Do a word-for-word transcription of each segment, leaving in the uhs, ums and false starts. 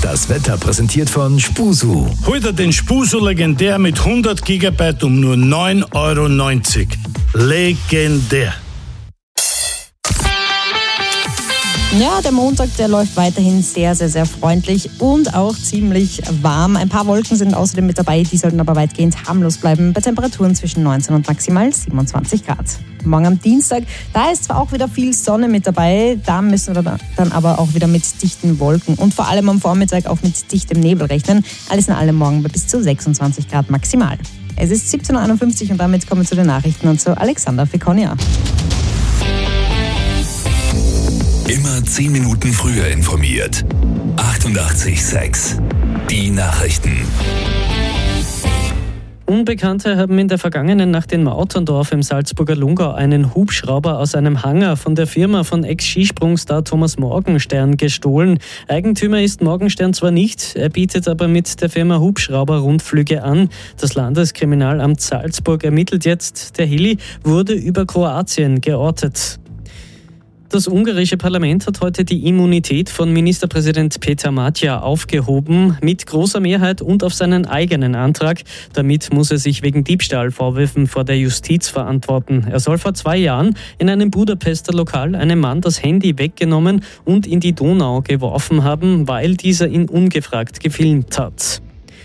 Das Wetter präsentiert von Spusu. Heute den Spusu legendär mit hundert Gigabyte um nur neun Euro neunzig. Legendär. Ja, der Montag, der läuft weiterhin sehr, sehr, sehr freundlich und auch ziemlich warm. Ein paar Wolken sind außerdem mit dabei, die sollten aber weitgehend harmlos bleiben, bei Temperaturen zwischen neunzehn und maximal siebenundzwanzig Grad. Morgen am Dienstag, da ist zwar auch wieder viel Sonne mit dabei, da müssen wir dann aber auch wieder mit dichten Wolken und vor allem am Vormittag auch mit dichtem Nebel rechnen. Alles in allem morgen bei bis zu sechsundzwanzig Grad maximal. Es ist siebzehn Uhr einundfünfzig und damit kommen wir zu den Nachrichten und zu Alexander Fekonia. Immer zehn Minuten früher informiert. achtundachtzig Komma sechs. Die Nachrichten. Unbekannte haben in der vergangenen Nacht in Mauterndorf im Salzburger Lungau einen Hubschrauber aus einem Hangar von der Firma von Ex-Skisprungstar Thomas Morgenstern gestohlen. Eigentümer ist Morgenstern zwar nicht, er bietet aber mit der Firma Hubschrauber Rundflüge an. Das Landeskriminalamt Salzburg ermittelt jetzt. Der Heli wurde über Kroatien geortet. Das ungarische Parlament hat heute die Immunität von Ministerpräsident Peter Matya aufgehoben, mit großer Mehrheit und auf seinen eigenen Antrag. Damit muss er sich wegen Diebstahlvorwürfen vor der Justiz verantworten. Er soll vor zwei Jahren in einem Budapester Lokal einem Mann das Handy weggenommen und in die Donau geworfen haben, weil dieser ihn ungefragt gefilmt hat.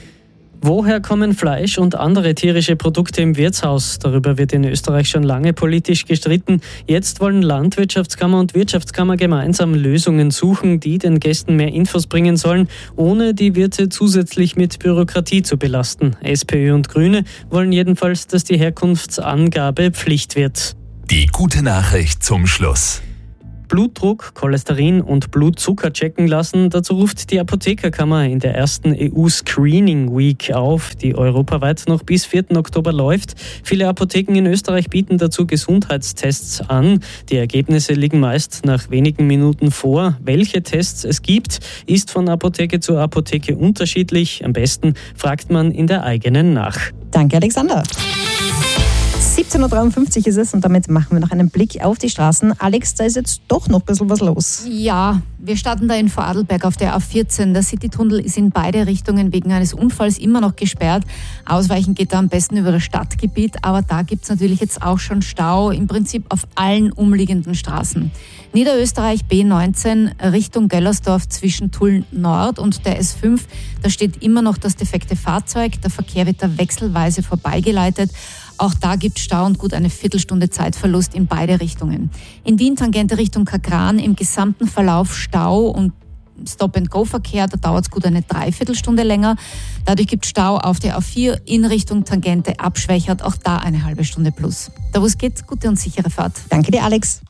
Woher kommen Fleisch und andere tierische Produkte im Wirtshaus? Darüber wird in Österreich schon lange politisch gestritten. Jetzt wollen Landwirtschaftskammer und Wirtschaftskammer gemeinsam Lösungen suchen, die den Gästen mehr Infos bringen sollen, ohne die Wirte zusätzlich mit Bürokratie zu belasten. SPÖ und Grüne wollen jedenfalls, dass die Herkunftsangabe Pflicht wird. Die gute Nachricht zum Schluss. Blutdruck, Cholesterin und Blutzucker checken lassen. Dazu ruft die Apothekerkammer in der ersten E U-Screening Week auf, die europaweit noch bis vierten Oktober läuft. Viele Apotheken in Österreich bieten dazu Gesundheitstests an. Die Ergebnisse liegen meist nach wenigen Minuten vor. Welche Tests es gibt, ist von Apotheke zu Apotheke unterschiedlich. Am besten fragt man in der eigenen nach. Danke, Alexander. siebzehn Uhr dreiundfünfzig ist es und damit machen wir noch einen Blick auf die Straßen. Alex, da ist jetzt doch noch ein bisschen was los. Ja, wir starten da in Vorarlberg auf der A vierzehn. Der Citytunnel ist in beide Richtungen wegen eines Unfalls immer noch gesperrt. Ausweichen geht da am besten über das Stadtgebiet, aber da gibt es natürlich jetzt auch schon Stau, im Prinzip auf allen umliegenden Straßen. Niederösterreich B neunzehn Richtung Gellersdorf zwischen Tulln Nord und der S fünf. Da steht immer noch das defekte Fahrzeug. Der Verkehr wird da wechselweise vorbeigeleitet. Auch da gibt es Stau und gut eine Viertelstunde Zeitverlust in beide Richtungen. In Wien Tangente Richtung Kagran im gesamten Verlauf Stau und Stop-and-Go-Verkehr, da dauert es gut eine Dreiviertelstunde länger. Dadurch gibt es Stau auf der A vier in Richtung Tangente Abschwächert, auch da eine halbe Stunde plus. Da wo es geht, gute und sichere Fahrt. Danke dir, Alex.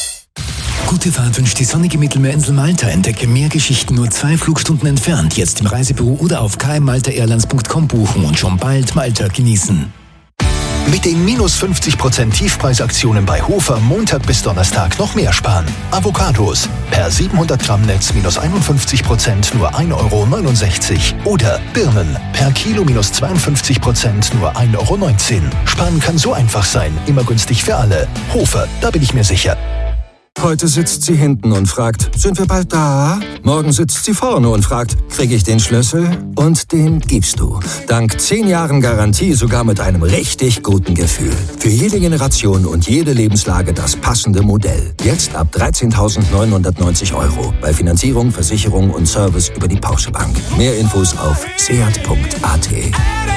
Gute Fahrt wünscht die sonnige Mittelmeerinsel Malta. Entdecke mehr Geschichten nur zwei Flugstunden entfernt. Jetzt im Reisebüro oder auf k m malta airlines punkt com buchen und schon bald Malta genießen. Mit den minus fünfzig Prozent Tiefpreisaktionen bei Hofer Montag bis Donnerstag noch mehr sparen. Avocados per siebenhundert Gramm Netz minus einundfünfzig Prozent nur ein Euro neunundsechzig. Oder Birnen per Kilo minus zweiundfünfzig Prozent nur ein Euro neunzehn. Sparen kann so einfach sein, immer günstig für alle. Hofer, da bin ich mir sicher. Heute sitzt sie hinten und fragt, sind wir bald da? Morgen sitzt sie vorne und fragt, kriege ich den Schlüssel? Und den gibst du. Dank zehn Jahren Garantie sogar mit einem richtig guten Gefühl. Für jede Generation und jede Lebenslage das passende Modell. Jetzt ab dreizehntausendneunhundertneunzig Euro. Bei Finanzierung, Versicherung und Service über die Porsche Bank. Mehr Infos auf seat punkt a t.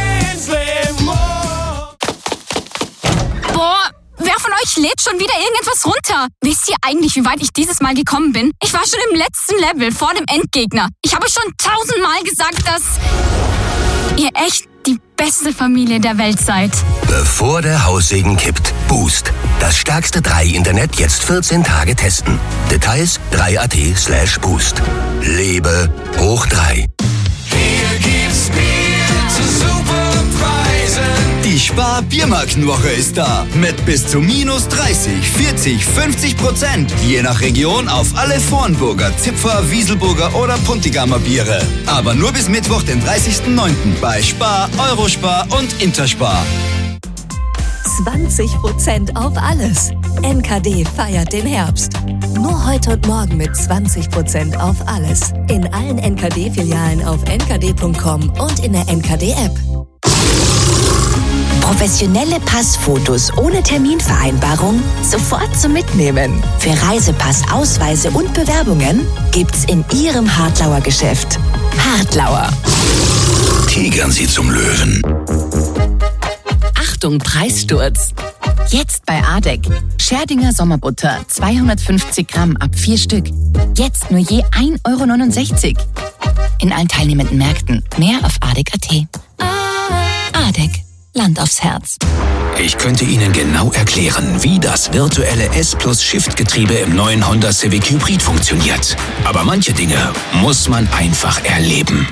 Wer von euch lädt schon wieder irgendetwas runter? Wisst ihr eigentlich, wie weit ich dieses Mal gekommen bin? Ich war schon im letzten Level, vor dem Endgegner. Ich habe schon tausendmal gesagt, dass ihr echt die beste Familie der Welt seid. Bevor der Haussegen kippt, Boost. Das stärkste drei Internet jetzt vierzehn Tage testen. Details drei punkt a t slash boost. Lebe hoch drei. Hier gibt's Bier zu super Preisen. Die Spar-Biermarkenwoche ist da. Mit bis zu minus dreißig, vierzig, fünfzig Prozent. Je nach Region auf alle Vornburger, Zipfer, Wieselburger oder Puntigamer Biere. Aber nur bis Mittwoch, den dreißigsten neunten bei Spar, Eurospar und Interspar. zwanzig Prozent auf alles. N K D feiert den Herbst. Nur heute und morgen mit zwanzig Prozent auf alles. In allen N K D-Filialen auf n k d punkt com und in der N K D-App. Professionelle Passfotos ohne Terminvereinbarung sofort zum Mitnehmen. Für Reisepass, Ausweise und Bewerbungen gibt's in Ihrem Hartlauer Geschäft. Hartlauer. Tigern Sie zum Löwen. Achtung, Preissturz. Jetzt bei Adek. Scherdinger Sommerbutter, zweihundertfünfzig Gramm ab vier Stück. Jetzt nur je ein Euro neunundsechzig. In allen teilnehmenden Märkten. Mehr auf adek punkt a t. Adek. Land aufs Herz. Ich könnte Ihnen genau erklären, wie das virtuelle S-Plus-Shift-Getriebe im neuen Honda Civic Hybrid funktioniert. Aber manche Dinge muss man einfach erleben.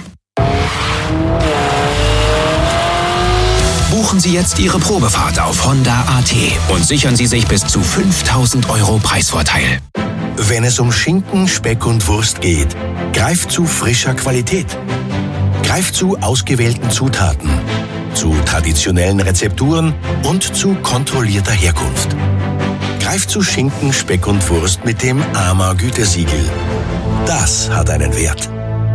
Buchen Sie jetzt Ihre Probefahrt auf Honda punkt a t und sichern Sie sich bis zu fünftausend Euro Preisvorteil. Wenn es um Schinken, Speck und Wurst geht, greift zu frischer Qualität. Greift zu ausgewählten Zutaten, zu traditionellen Rezepturen und zu kontrollierter Herkunft. Greift zu Schinken, Speck und Wurst mit dem A M A Gütesiegel. Das hat einen Wert.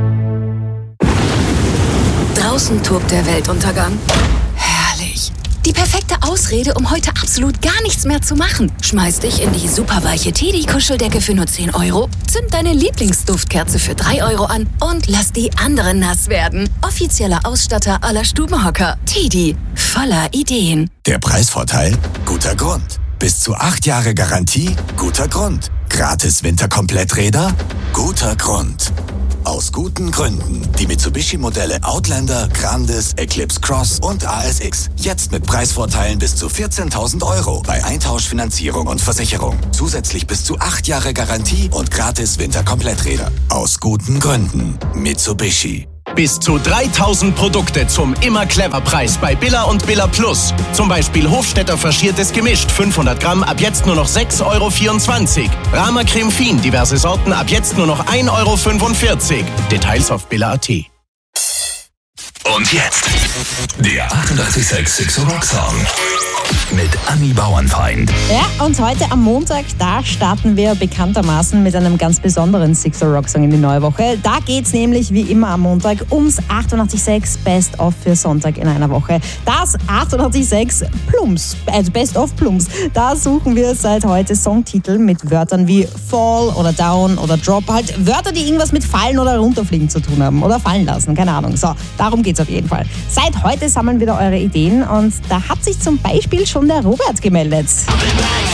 Draußen tobt der Weltuntergang. Herrlich. Die perfekte Ausrede, um heute absolut gar nichts mehr zu machen. Schmeiß dich in die superweiche Teddy-Kuscheldecke für nur zehn Euro, zünd deine Lieblingsduftkerze für drei Euro an und lass die anderen nass werden. Offizieller Ausstatter aller Stubenhocker. Teddy. Voller Ideen. Der Preisvorteil? Guter Grund. Bis zu acht Jahre Garantie? Guter Grund. Gratis Winterkompletträder? Guter Grund. Aus guten Gründen. Die Mitsubishi-Modelle Outlander, Grandis, Eclipse Cross und A S X. Jetzt mit Preisvorteilen bis zu vierzehntausend Euro bei Eintauschfinanzierung und Versicherung. Zusätzlich bis zu acht Jahre Garantie und gratis Winterkompletträder. Aus guten Gründen. Mitsubishi. Bis zu dreitausend Produkte zum Immer-Clever-Preis bei Billa und Billa Plus. Zum Beispiel Hofstetter faschiertes Gemischt, fünfhundert Gramm, ab jetzt nur noch sechs Euro vierundzwanzig. Rama Creme Fin, diverse Sorten, ab jetzt nur noch ein Euro fünfundvierzig. Details auf billa punkt a t. Und jetzt der achtundachtzig Komma sechs Sixer Rock Song mit Ami Bauernfeind. Ja, und heute am Montag, da starten wir bekanntermaßen mit einem ganz besonderen Sixer Rock Song in die neue Woche. Da geht's nämlich wie immer am Montag ums achtundachtzig Komma sechs Best of für Sonntag in einer Woche. Das achtundachtzig Komma sechs Plumps, also Best of Plumps. Da suchen wir seit heute Songtitel mit Wörtern wie Fall oder Down oder Drop. Halt Wörter, die irgendwas mit Fallen oder Runterfliegen zu tun haben oder fallen lassen, keine Ahnung. So, darum geht's auf jeden Fall. Seit heute sammeln wir da eure Ideen und da hat sich zum Beispiel schon der Robert gemeldet.